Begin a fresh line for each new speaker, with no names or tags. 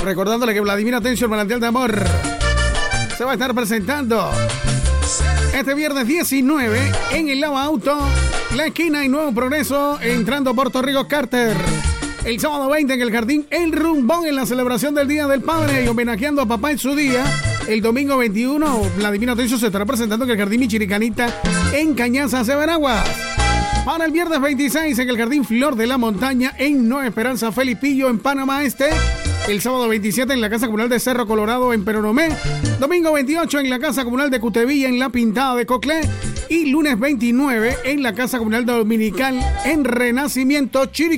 Recordándole que Vladimir Atencio, el manantial de amor, se va a estar presentando este viernes 19 en el Lava Auto, la esquina y Nuevo Progreso, entrando a Puerto Rico Carter. El sábado 20 en el Jardín El Rumbón, en la celebración del Día del Padre y homenajeando a papá en su día. El domingo 21, Vladimir Atencio se estará presentando en el Jardín Michiricanita en Cañaza, Severaguas. Para el viernes 26 en el Jardín Flor de la Montaña en Nueva Esperanza, Felipillo, en Panamá Este. El sábado 27 en la Casa Comunal de Cerro Colorado en Peronomé. Domingo 28 en la Casa Comunal de Cutevilla en La Pintada de Coclé. Y lunes 29 en la Casa Comunal Dominical en Renacimiento, Chiriquí.